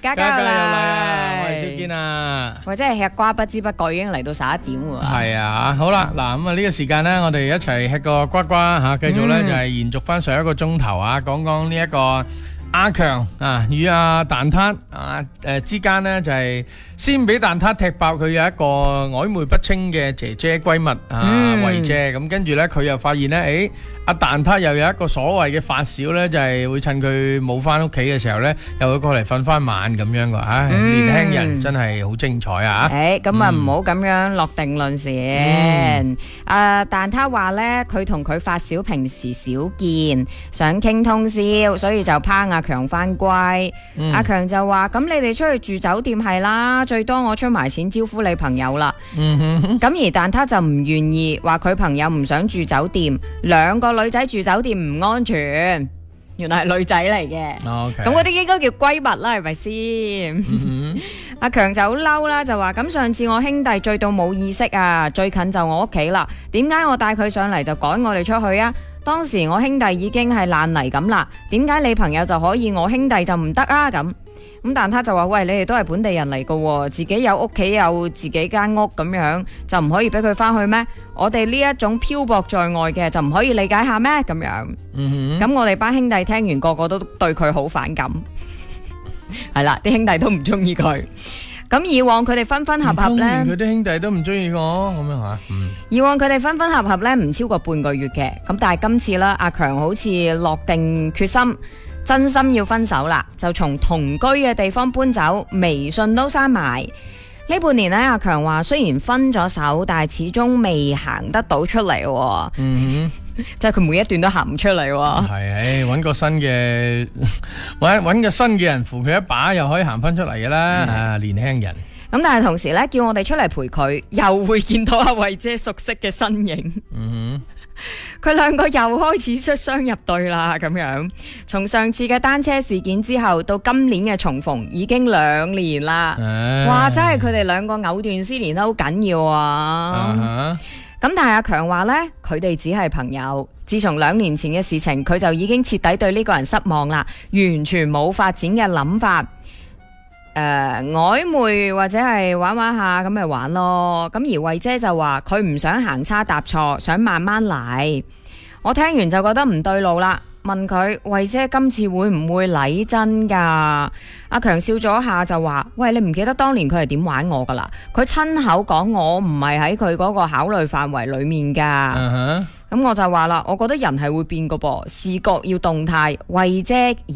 嘉嘉又嚟我係蕭堅啊！ 或者係吃瓜不知不覺已經嚟到11點喎。 係啊，好啦，嗱咁啊呢個時間咧，我哋一齊吃個瓜瓜吓，繼續咧就係延續翻上一個鐘頭啊，講講呢一個阿強啊與阿蛋撻啊之間咧就係先俾蛋撻踢爆佢有一個曖昧不清嘅姐姐閨蜜啊慧姐，咁跟住咧佢又發現咧，阿蛋撻又有一個所謂嘅發小咧，就係會趁佢冇翻屋企嘅時候咧，又會過嚟瞓翻晚咁樣噶。唉，年輕人真係好精彩啊！ 咁啊唔好咁樣落定論先。蛋撻話咧，佢同佢發小平時少見，想傾通宵，所以就拋阿強翻歸。阿強就話：咁你哋出去住酒店係啦，最多我出埋錢招呼你朋友啦。咁而蛋撻就唔願意，話佢朋友唔想住酒店，兩個女仔住酒店唔安全。原來係女仔嚟嘅，咁嗰啲應該叫閨蜜啦，係咪先？阿強就好嬲啦，就話：咁上次我兄弟醉到冇意識啊，最近就我屋企啦，點解我帶佢上嚟就趕我哋出去啊？當時我兄弟已經係爛泥咁啦，點解你朋友就可以，我兄弟就唔得啊？咁蛋撻就話：喂，你哋都係本地人嚟㗎，自己有屋企有自己間屋咁樣，就唔可以俾佢翻去咩？我哋呢一種漂泊在外嘅，就唔可以理解下咩？咁樣，咁我哋班兄弟聽完個個都對佢好反感，係啦，啲兄弟都唔中意佢。咁以往佢哋分分合合呢， 佢啲兄弟都唔中意我，咁樣吓。 以往佢哋分分合合呢，唔超過半個月嘅，咁但係今次啦，阿強好似落定決心。真心要分手啦，就從同居嘅地方搬走，微信都刪埋。呢半年呢，阿強話雖然分咗手，但係始終未行得到出嚟。即係佢每一段都行唔出嚟。 係，揾個新嘅，揾個新嘅人扶佢一把，又可以行翻出嚟嘅啦。年輕人。 咁但係同時呢，叫我哋出嚟陪佢，又會見到阿慧姐熟悉嘅身影。佢兩個又開始出雙入對啦，咁樣。從上次嘅單車事件之後，到今年嘅重逢，已經2年啦。哇，真係佢哋兩個藕斷絲連得好緊要啊！咁但係阿強話呢，佢哋只係朋友。自從2年前嘅事情，佢就已經徹底對呢個人失望啦，完全冇發展嘅諗法。曖昧或者係玩玩下咁咪玩咯。咁而慧姐就話佢唔想行差踏錯，想慢慢嚟。我聽完就覺得唔對路啦，問佢：慧姐今次會唔會嚟真噶？阿強笑咗下就話：喂，你唔記得當年佢係點玩我噶啦？佢親口講我唔係喺佢嗰個考慮範圍裏面噶。咁我就話啦，我覺得人係會變噶噃，視覺要動態。慧姐